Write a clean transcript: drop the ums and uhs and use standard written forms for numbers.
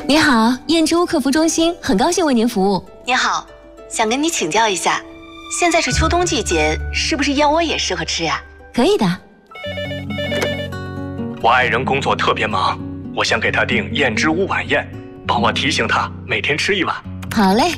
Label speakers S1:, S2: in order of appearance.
S1: 你好，燕之屋客服中心，很高兴为您服务。
S2: 你好，想跟你请教一下，现在是秋冬季节，是不是燕窝也适合吃呀？
S1: 可以的。
S3: 我爱人工作特别忙，我想给他订燕之屋晚宴，帮我提醒他每天吃一碗。
S1: 好嘞，